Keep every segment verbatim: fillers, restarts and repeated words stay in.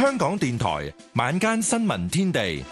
香港電台晚間新聞天地，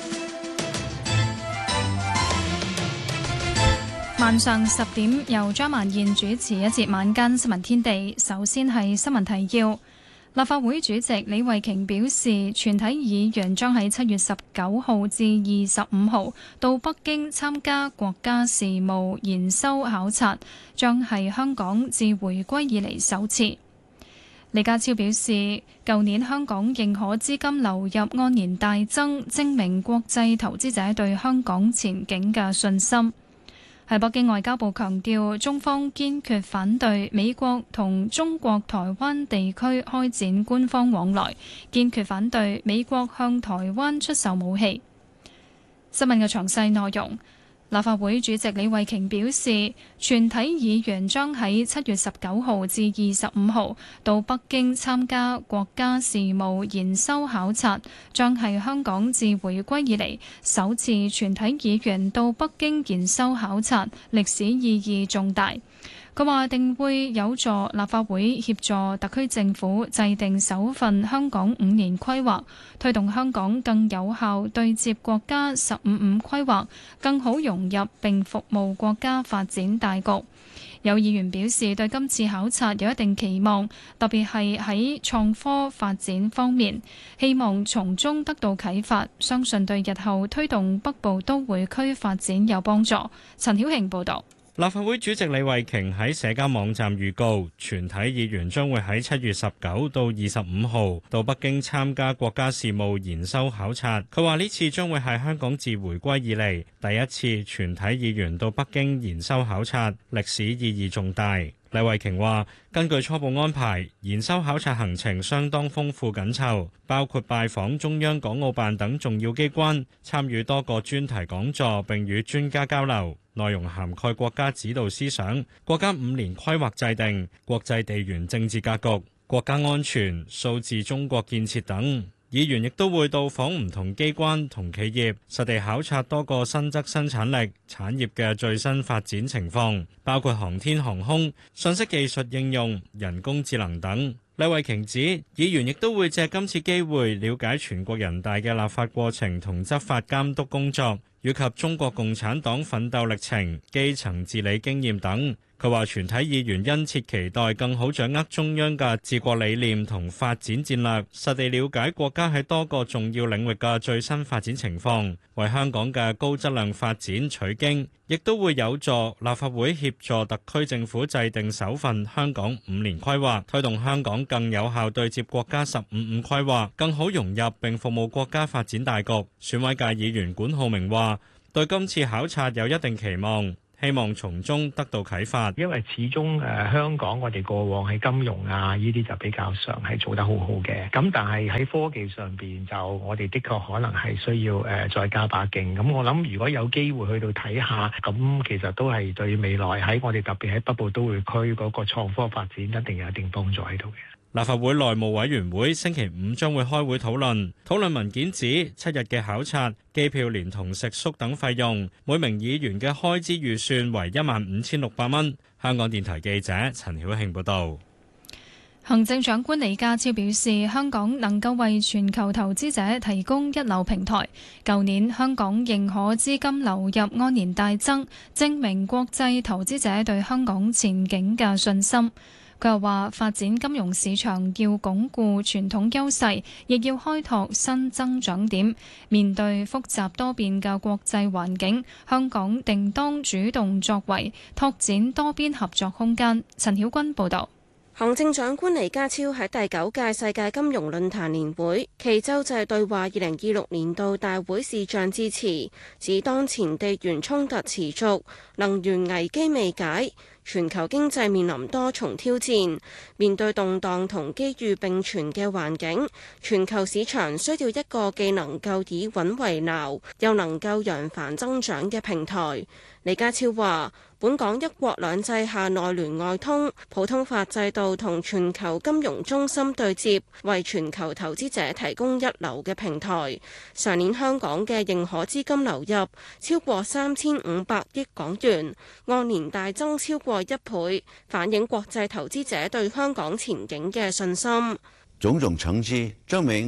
晚上十點由張曼燕主持一節晚間新聞天地。首先係新聞提要。立法會主席李慧瓊表示，全體議員將喺七月十九號至二十五號到北京參加國家事務研修考察，將係香港自回歸以嚟首次。李家超表示，舊年香港認可資金流入按年大增，證明國際投資者對香港前景嘅信心。喺北京，外交部強調，中方堅決反對美國同中國台灣地區開展官方往來，堅決反對美國向台灣出售武器。新聞嘅詳細內容。立法會主席李慧瓊表示，全體議員將喺七月十九號至二十五號到北京參加國家事務研修考察，將係香港自回歸以嚟首次全體議員到北京研修考察，歷史意義重大。佢話定會有助立法會協助特區政府制定首份香港五年規劃，推動香港更有效對接國家十五五規劃，更好融入並服務國家發展大局。有議員表示對今次考察有一定期望，特別係喺創科發展方面，希望從中得到啟發，相信對日後推動北部都會區發展有幫助。陳曉慶報導。 立法會主席李慧瓊喺社交網站預告，全體議員將會喺七月十九到二十五號到北京參加國家事務研修考察。佢話呢次將會係香港自回歸以嚟第一次全體議員到北京研修考察，歷史意義重大。李慧瓊話，根據初步安排，研修考察行程相當豐富緊湊，包括拜訪中央港澳辦等重要機關，參與多個專題講座並與專家交流，內容涵蓋國家指導思想、國家五年規劃制定、國際地緣政治格局、國家安全、數字中國建設等。議員亦都會到訪唔同機關同企業，實地考察多個新質生產力產業嘅最新發展情況，包括航天航空、信息技術應用、人工智能等。李慧瓊指，議員亦都會借今次機會了解全國人大嘅立法過程同執法監督工作，以及中國共產黨奮鬥歷程、基層治理經驗等。佢話全體議員殷切期待更好掌握中央嘅治國理念同發展戰略，實地了解國家喺多個重要領域嘅最新發展情況，為香港嘅高質量發展取經，亦都會有助立法會協助特區政府制定首份香港五年規劃，推動香港更有效對接國家十五五規劃，更好融入並服務國家發展大局。選委界議員管浩明話，對今次考察有一定期望，希望從中得到啟發， 因為始終誒、呃、香港我哋過往喺金融啊呢啲就比較上係做得好好嘅，咁但係喺科技上邊就我哋的確可能係需要誒、呃、再加把勁。咁我諗如果有機會去到睇下，咁其實都係對未來喺我哋特別喺北部都會區嗰個創科發展一定有一定幫助喺度嘅。 立法會內務委員會星期五將會開會討論，討論文件指七日嘅考察，機票連同食宿等費用，每名議員嘅開支預算為一萬五千六百蚊。香港電台記者陳曉慶報導。 行政長官李家超表示，香港能夠為全球投資者提供一流平台。舊年香港認可資金流入按年大增，證明國際投資者對香港前景嘅信心。佢又話，發展金融市場要鞏固傳統優勢，亦要開拓新增長點。面對複雜多變嘅國際環境，香港定當主動作為，拓展多邊合作空間。陳曉君報導。 行政長官李家超喺第九屆世界金融論壇年會暨洲際對話二零二六年度大會視像致辭，指當前地緣衝突持續，能源危機未解，全球經濟面臨多重挑戰，面對動盪同機遇並存嘅環境，全球市場需要一個既能夠以穩為錨，又能夠揚帆增長嘅平台。李家超話，本港一國兩制下內聯外通，普通法制度同全球金融中心對接，為全球投資者提供一流嘅平台。上年香港嘅認可資金流入超過三千五百億港元，按年大增超過一倍，反映國際投資者對香港前景嘅信心。 種種成績證明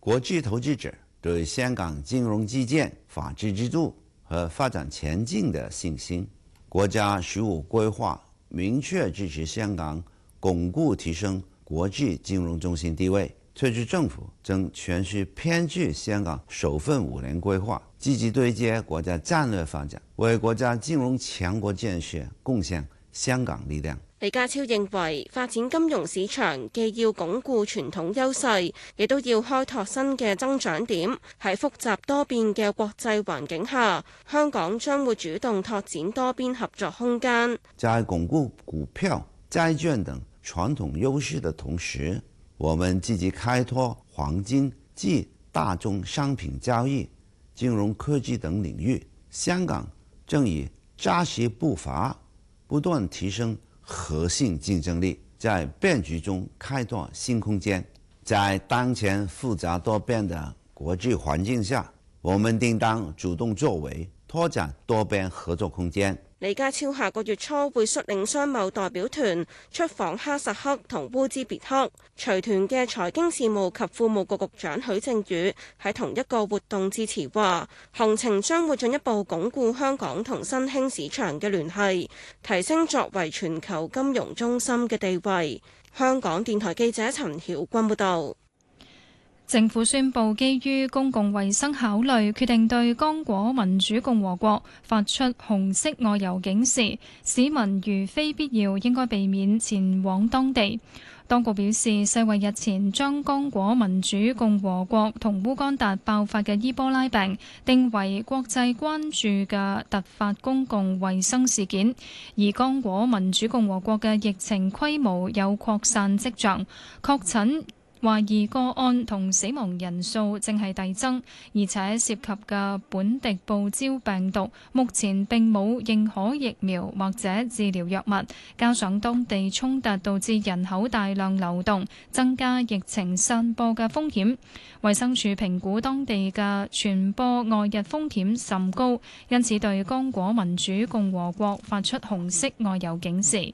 國際投資者對香港金融基建、法治制度和發展前景的信心。國家十五規劃明確支持香港鞏固提升國際金融中心地位，特區政府正全速編制香港首份五年規劃，積極對接國家戰略發展，為國家金融強國建設貢獻香港力量。 李家超認為，發展金融市場既要鞏固傳統優勢，亦都要開拓新嘅增長點。喺複雜多變嘅國際環境下，香港將會主動拓展多邊合作空間。 在鞏固股票、債券等傳統優勢的同時，我們積極開拓黃金及大宗商品交易、金融科技等領域。香港正以扎實步伐，不斷提升核心競爭力，在變局中開拓新空間。在當前複雜多變的國際環境下，我們定當主動作為，拓展多邊合作空間。 李家超下個月初會率領商貿代表團出訪哈薩克同烏茲別克。隨團嘅財經事務及庫務局局長許正宇喺同一個活動致辭話，行程將會進一步鞏固香港同新興市場嘅聯繫，提升作為全球金融中心嘅地位。香港電台記者陳曉君報道。 政府宣布，基於公共衛生考慮，決定對剛果民主共和國發出紅色外遊警示，市民如非必要應該避免前往當地。當局表示，世衛日前將剛果民主共和國同烏干達爆發嘅伊波拉病定為國際關注嘅突發公共衛生事件，而剛果民主共和國嘅疫情規模有擴散跡象，確診懷疑個案同死亡人數正係遞增，而且涉及嘅本地報招病毒目前並冇認可疫苗或者治療藥物，加上當地衝突導致人口大量流動，增加疫情散播嘅風險。衛生署評估當地嘅傳播外溢風險甚高，因此對剛果民主共和國發出紅色外遊警示。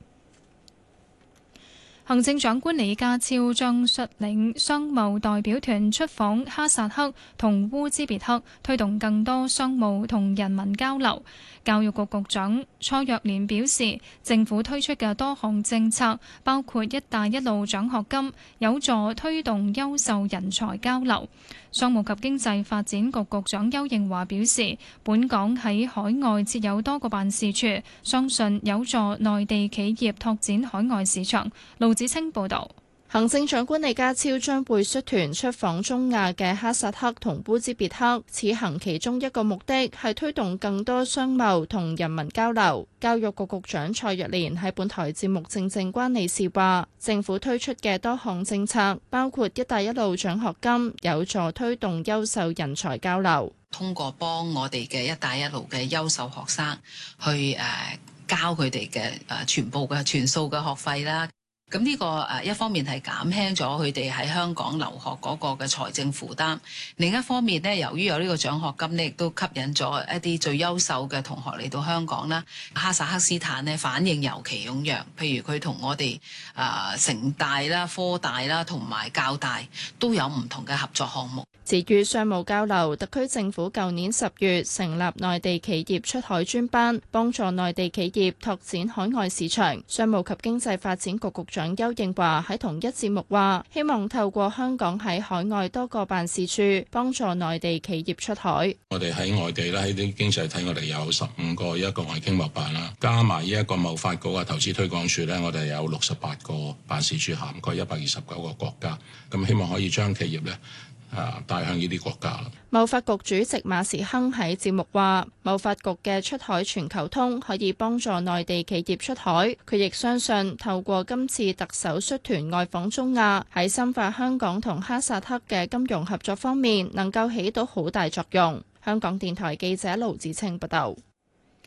行政長官李家超將率領商貿代表團出訪哈薩克同烏茲別克，推動更多商務同人民交流。教育局局長蔡若蓮表示，政府推出嘅多項政策，包括一帶一路獎學金，有助推動優秀人才交流。商務及經濟發展局局長邱應華表示，本港喺海外設有多個辦事處，相信有助內地企業拓展海外市場。盧子清報導。 行政長官李家超將會率團出訪中亞嘅哈薩克同烏茲別克，此行其中一個目的係推動更多商貿同人民交流。教育局局長蔡若蓮喺本台節目《正正關你事》話，政府推出嘅多項政策，包括一帶一路獎學金，有助推動優秀人才交流。 通過幫我哋嘅一帶一路嘅優秀學生去誒、呃、交佢哋嘅誒全部嘅全數嘅學費啦。咁呢個誒一方面係減輕咗佢哋喺香港留學嗰個嘅財政負擔，另一方面呢，由於有呢個獎學金呢，亦都吸引咗一啲最優秀嘅同學嚟到香港啦。哈薩克斯坦呢反應尤其踴躍，譬如佢同我哋誒城大啦、科大啦同埋教大都有唔同嘅合作項目。 至於商務交流，特區政府舊年十月成立內地企業出海專班，幫助內地企業拓展海外市場。商務及經濟發展局局長邱應華喺同一節目話，希望透過香港喺海外多個辦事處，幫助內地企業出海。 我哋喺外地咧，喺啲經濟體，我哋有十五個一個外經貿辦啦，加埋呢一個貿發局啊、投資推廣署咧，我哋有六十八個辦事處，涵蓋一百二十九個國家。咁希望可以將企業咧，啊，帶向呢啲國家啦。 貿發局主席馬時亨喺節目話，貿發局嘅出海全球通可以幫助內地企業出海。佢亦相信透過今次特首率團外訪中亞，喺深化香港同哈薩克嘅金融合作方面，能夠起到好大作用。香港電台記者盧子清報道。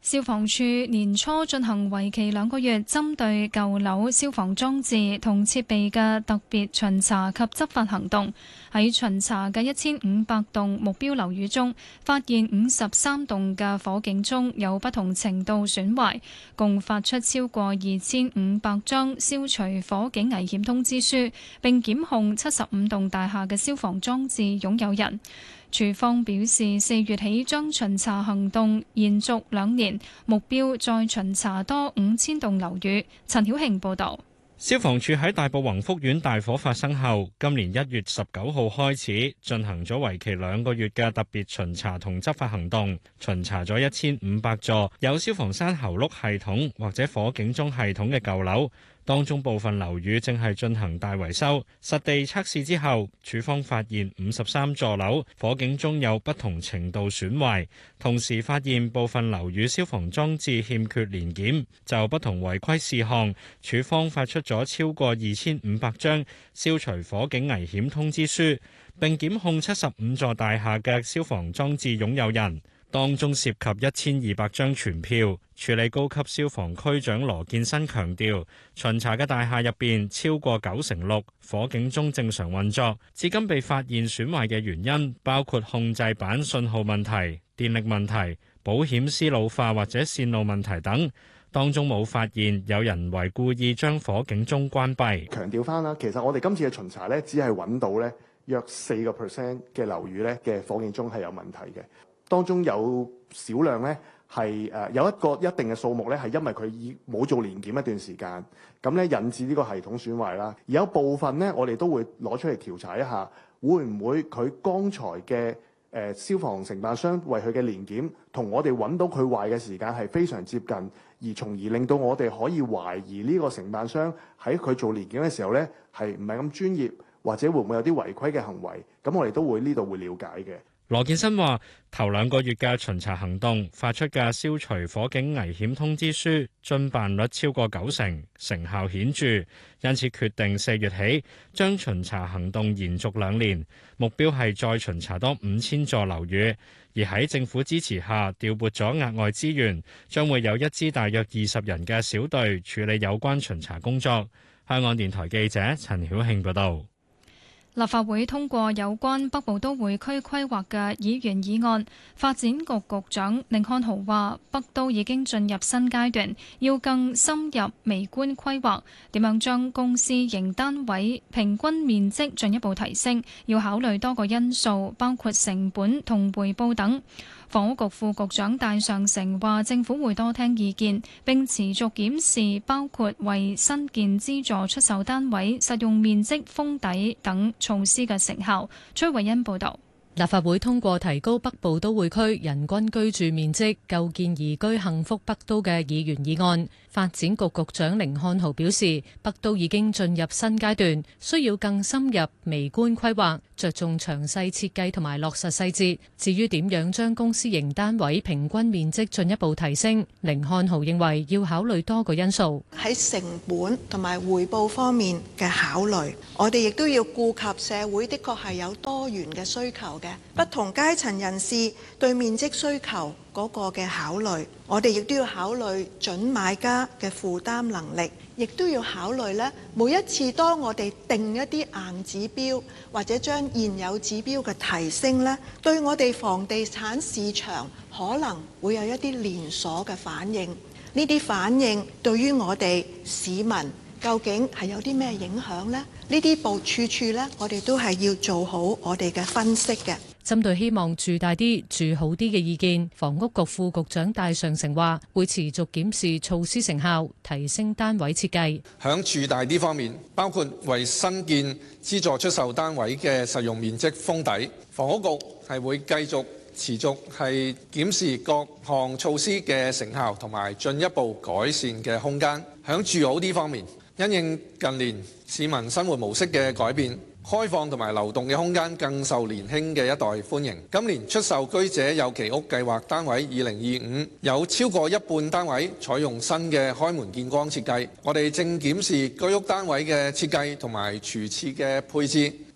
消防處年初進行為期兩個月，針對舊樓消防裝置同設備嘅特別巡查及執法行動。喺巡查嘅一千五百棟目標樓宇中，發現五十三棟嘅火警鐘有不同程度損壞，共發出超過二千五百張消除火警危險通知書，並檢控七十五棟大廈嘅消防裝置擁有人。署方表示，四月起將巡查行動延續兩年，目標再巡查多五千棟樓宇。陳曉慶報導。 消防處喺大埔宏福苑大火發生後，今年一月十九號開始進行咗為期兩個月嘅特別巡查同執法行動，巡查咗一千五百座有消防山喉轆系統或者火警鐘系統嘅舊樓。當中部分樓宇正係進行大維修，實地測試之後，署方發現五十三座樓火警鐘有不同程度損壞，同時發現部分樓宇消防裝置欠缺年檢。就不同違規事項，署方發出咗超過二千五百張消除火警危險通知書，並檢控七十五座大廈嘅消防裝置擁有人。當中涉及一千二百張傳票。處理高級消防區長羅建新強調，巡查嘅大廈入邊超過九成六火警鐘正常運作，至今被發現損壞嘅原因包括控制板信號問題、電力問題、保險絲老化或者線路問題等。當中冇發現有人為故意將火警鐘關閉。 強調翻啦，其實我哋今次嘅巡查咧，只係揾到咧約四個 percent 嘅樓宇咧嘅火警鐘係有問題嘅。當中有少量咧係誒有一個一定嘅數目咧係因為佢已冇做年檢一段時間，咁咧引致呢個系統損壞啦。而有部分咧，我哋都會攞出嚟調查一下，會唔會佢剛才嘅誒消防承辦商為佢嘅年檢同我哋揾到佢壞嘅時間係非常接近，而從而令到我哋可以懷疑呢個承辦商喺佢做年檢嘅時候咧係唔係咁專業，或者會唔會有啲違規嘅行為？咁我哋都會呢度會了解嘅。 羅建新話：頭兩個月嘅巡查行動發出嘅消除火警危險通知書遵辦率超過九成，成效顯著，因此決定四月起將巡查行動延續兩年，目標係再巡查多五千座樓宇。而喺政府支持下，調撥咗額外資源，將會有一支大約二十人嘅小隊處理有關巡查工作。香港電台記者陳曉慶報道。 立法會通過有關北部都會區規劃嘅議員議案，發展局局長甯漢豪話：北都已經進入新階段，要更深入微觀規劃，點樣將公私營單位平均面積進一步提升，要考慮多個因素，包括成本同回報等。房屋局副局長戴尚成話：政府會多聽意見，並持續檢視包括為新建資助出售單位實用面積封底等措施嘅成效。崔慧欣報導。 立法會通過提高北部都會區人均居住面積、構建宜居幸福北都嘅議員議案。發展局局長甯漢豪表示，北都已經進入新階段，需要更深入微觀規劃，着重詳細設計同埋落實細節。至於點樣將公私營單位平均面積進一步提升，甯漢豪認為要考慮多個因素， 喺成本同埋回報方面嘅考慮，我哋亦都要顧及社會的確係有多元嘅需求嘅，不同階層人士對面積需求嗰個嘅考慮，我哋亦都要考慮準買家嘅負擔能力，亦都要考慮咧，每一次當我哋定一啲硬指標或者將現有指標嘅提升咧，對我哋房地產市場可能會有一啲連鎖嘅反應。呢啲反應對於我哋市民究竟係有啲咩影響呢？呢啲部處處咧，我哋都係要做好我哋嘅分析嘅。 針對希望住大啲、住好啲嘅意見，房屋局副局長戴尚成話：會持續檢視措施成效，提升單位設計。 響住大啲方面，包括為新建資助出售單位嘅實用面積封底，房屋局係會繼續持續係檢視各項措施嘅成效同埋進一步改善嘅空間。響住好啲方面，因應近年市民生活模式嘅改變，開放同埋流動嘅空間更受年輕嘅一代歡迎。今年出售居者有其屋計劃單位二零二五有超過一半單位採用新嘅開門見光設計。我哋正檢視居屋單位嘅設計同埋廚廁嘅配置，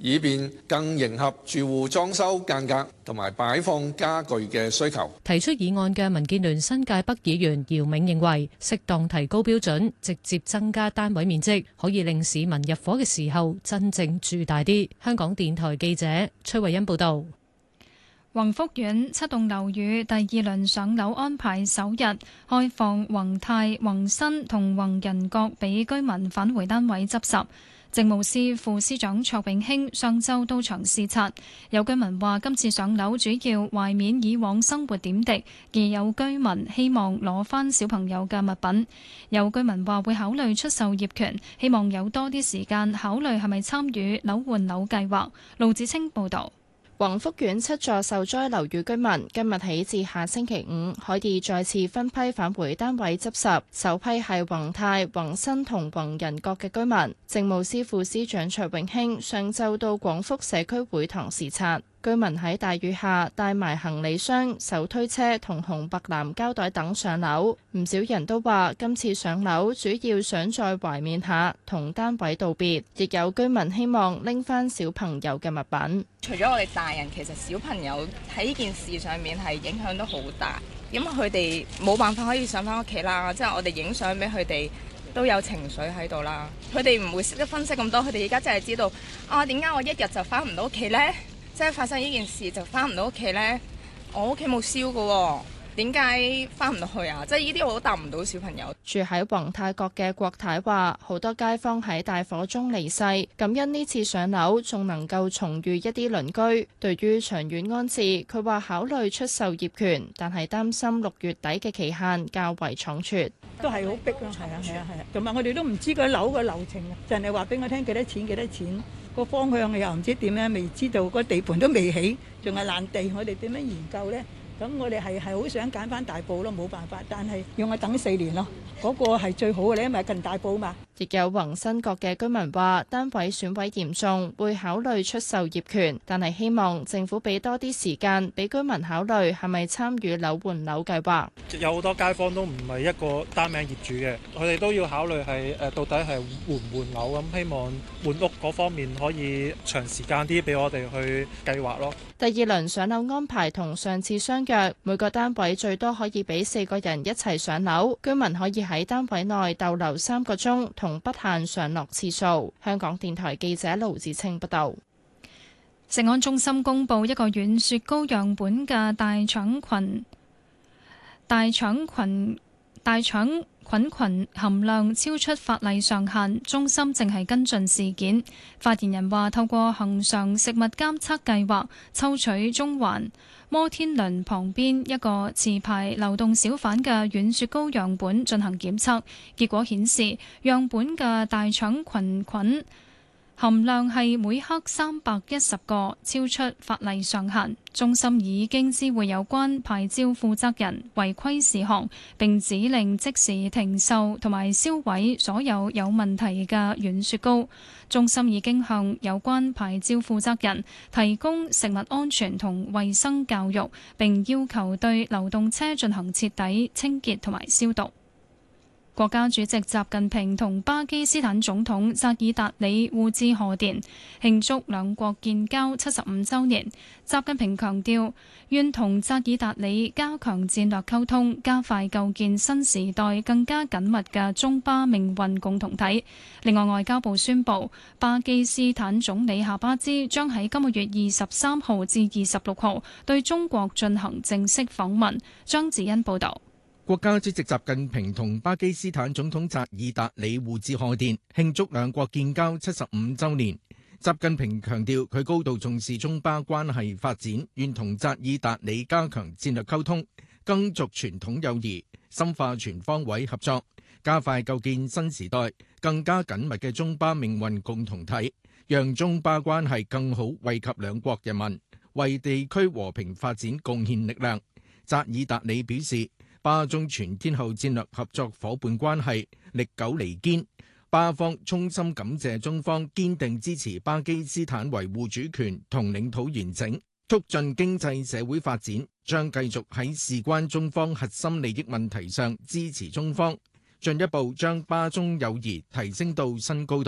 以便更迎合住戶裝修間隔同埋擺放家具嘅需求。 提出議案嘅民建聯新界北議員姚銘認為，適當提高標準，直接增加單位面積，可以令市民入伙嘅時候真正住大啲。香港電台記者崔慧欣報道。 宏福苑七棟樓宇第二輪上樓安排首日開放宏泰、宏新同宏仁閣俾居民返回單位執拾。政務司副司長卓永興上週到場視察，有居民話今次上樓主要懷緬以往生活點滴，而有居民希望攞返小朋友嘅物品。有居民話會考慮出售業權，希望有多啲時間考慮係咪參與樓換樓計劃。盧子清報導。 宏福苑七座受災樓宇居民今日起至下星期五可以再次分批返回單位執拾，首批係宏泰、宏新同宏仁閣嘅居民。政務司副司長卓永興上晝到廣福社區會堂視察。居民喺大雨下帶埋行李箱、手推車同紅白藍膠袋等上樓，唔少人都話今次上樓主要想再懷緬下同單位道別，亦有居民希望拎返小朋友嘅物品。 除咗我哋大人，其實小朋友喺呢件事上面係影響都好大，因為佢哋冇辦法可以上返屋企啦，即係我哋影相俾佢哋都有情緒喺度啦，佢哋唔會識得分析咁多，佢哋而家真係知道啊，點解我一日就返唔到屋企呢？即係發生呢件事就翻唔到屋企呢？我屋企冇燒㗎喎，點解翻唔到去啊？即係呢啲我都答唔到小朋友。 住喺宏泰閣嘅郭太話，好多街坊喺大火中離世，感恩呢次上樓仲能夠重遇一啲鄰居。對於長遠安置，佢話考慮出售業權，但係擔心六月底嘅期限較為倉促。 都係好逼咯，係啊係啊係啊，同埋我哋都唔知個樓嘅流程啊，就係話俾我聽幾多錢幾多錢。個方向又唔知點樣，未知道個地盤都未起，仲係爛地，我哋點樣研究呢？咁我哋係係好想揀翻大埔咯，冇辦法，但係要我等四年咯，嗰個係最好嘅咧，因為近大埔嘛。 亦有宏新閣嘅居民話，單位損毀嚴重，會考慮出售業權，但係希望政府俾多啲時間俾居民考慮係咪參與樓換樓計劃。 有好多街坊都唔係一個單名業主嘅，佢哋都要考慮係誒到底係換唔換樓，咁希望換屋嗰方面可以長時間啲俾我哋去計劃咯。 第二輪上樓安排同上次相若，每個單位最多可以俾四個人一齊上樓，居民可以喺單位內逗留三個鐘，同不限上落次數。香港電台記者盧子清報道。食安中心公布一個軟雪糕樣本嘅大腸菌大腸菌大腸菌群含量超出法例上限，中心正係跟進事件。發言人話，透過恆常食物監測計劃，抽取中環摩天輪旁邊一個持牌流動小販嘅軟雪糕樣本進行檢測，結果顯示樣本嘅大腸菌群含量係每克三百一十個，超出法例上限。中心已經知會有關牌照負責人違規事項，並指令即時停售同埋銷毀所有有問題嘅軟雪糕。中心已經向有關牌照負責人提供食物安全同衛生教育，並要求對流動車進行徹底清潔同埋消毒。國家主席習近平同巴基斯坦總統扎爾達里互致賀電，慶祝兩國建交七十五週年。習近平強調，願同扎爾達里加強戰略溝通，加快構建新時代更加緊密嘅中巴命運共同體。另外，外交部宣布，巴基斯坦總理夏巴茲將喺今個月二十三號至二十六號對中國進行正式訪問。張子欣報導。 國家主席習近平同巴基斯坦總統扎爾達里互致賀電，慶祝兩國建交七十五週年。習近平強調，佢高度重視中巴關係發展，願同扎爾達里加強戰略溝通，更續傳統友誼，深化全方位合作，加快構建新時代更加緊密嘅中巴命運共同體，讓中巴關係更好惠及兩國人民，為地區和平發展貢獻力量。扎爾達里表示，巴中全天候戰略合作夥伴關係歷久彌堅，巴方衷心感謝中方堅定支持巴基斯坦維護主權同領土完整，促進經濟社會發展，將繼續喺事關中方核心利益問題上支持中方，進一步將巴中友誼提升到新高度。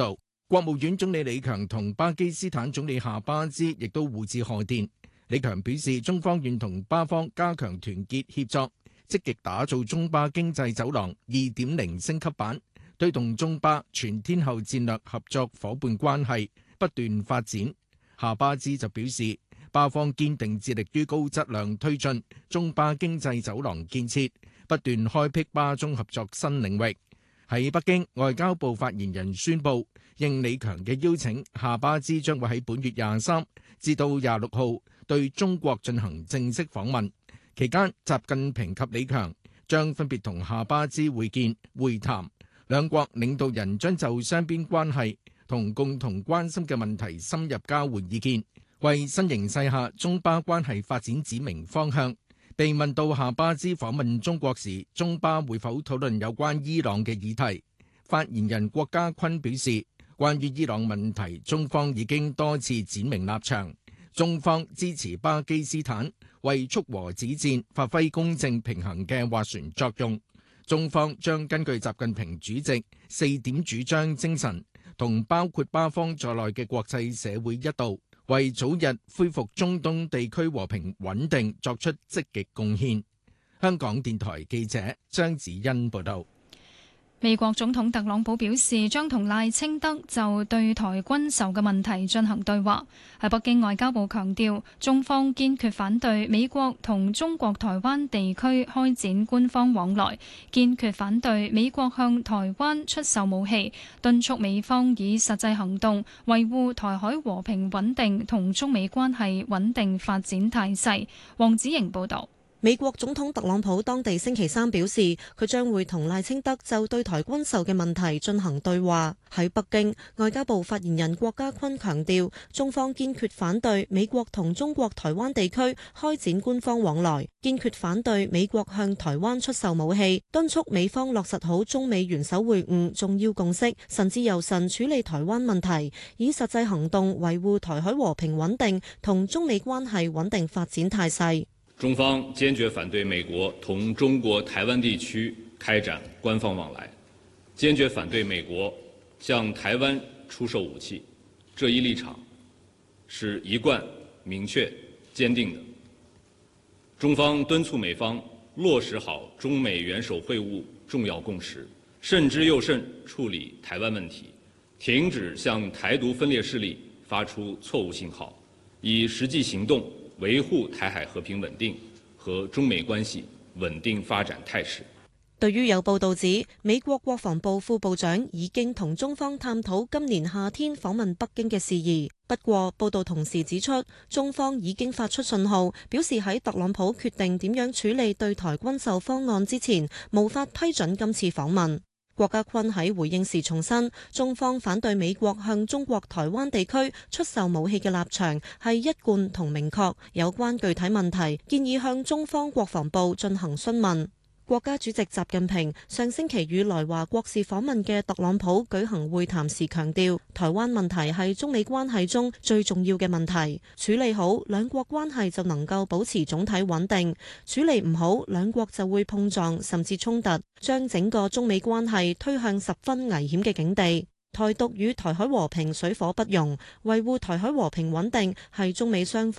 國務院總理李強同巴基斯坦總理夏巴茲亦都互致賀電。李強表示，中方願同巴方加強團結協作，積極打造中巴經濟走廊二點零升級版，推動中巴全天候戰略合作夥伴關係不斷發展。夏巴茲就表示，巴方堅定致力於高質量推進中巴經濟走廊建設，不斷開闢巴中合作新領域。喺北京，外交部發言人宣布，應李強嘅邀請，夏巴茲將會喺本月廿三至到廿六號對中國進行正式訪問。期間，習近平及李強將分別同夏巴茲會見會談，兩國領導人將就雙邊關係同共同關心嘅問題深入交換意見，為新形勢下中巴關係發展指明方向。被問到夏巴茲訪問中國時，中巴會否討論有關伊朗嘅議題，發言人郭家坤表示，關於伊朗問題，中方已經多次展明立場，中方支持巴基斯坦為促和止戰發揮公正平衡嘅斡旋作用。中方將根據習近平主席四點主張精神，同包括巴方在內嘅國際社會一道，為早日恢復中東地區和平穩定作出積極貢獻。香港電台記者張子欣報道。 美國總統特朗普表示，將同賴清德就對台軍售嘅問題進行對話。喺北京，外交部強調，中方堅決反對美國同中國台灣地區開展官方往來，堅決反對美國向台灣出售武器，敦促美方以實際行動維護台海和平穩定同中美關係穩定發展態勢。黃子瑩報導。 美國總統特朗普當地星期三表示，佢將會同賴清德就對台軍售嘅問題進行對話。喺北京，外交部發言人郭家坤強調，中方堅決反對美國同中國台灣地區開展官方往來，堅決反對美國向台灣出售武器，敦促美方落實好中美元首會晤重要共識，慎之又慎處理台灣問題，以實際行動維護台海和平穩定同中美關係穩定發展態勢。 中方堅決反對美國同中國台灣地區開展官方往來，堅決反對美國向台灣出售武器，這一立場是一貫、明確、堅定的。中方敦促美方落實好中美元首會晤重要共識，慎之又慎處理台灣問題，停止向台獨分裂勢力發出錯誤信號，以實際行動維護台海和平穩定和中美關係穩定發展態勢。 對於有報道指美國國防部副部長已經同中方探討今年夏天訪問北京嘅事宜，不過報道同時指出，中方已經發出信號，表示喺特朗普決定點樣處理對台軍售方案之前，無法批准今次訪問。郭家坤喺回應時重申，中方反對美國向中國台灣地區出售武器嘅立場係一貫同明確，有關具體問題建議向中方國防部進行詢問。國家主席習近平上星期與來華國事訪問嘅特朗普舉行會談時強調，台灣問題係中美關係中最重要嘅問題，處理好兩國關係就能夠保持總體穩定，處理唔好兩國就會碰撞甚至衝突，將整個中美關係推向十分危險嘅境地。台獨與台海和平水火不容，維護台海和平穩定係中美雙方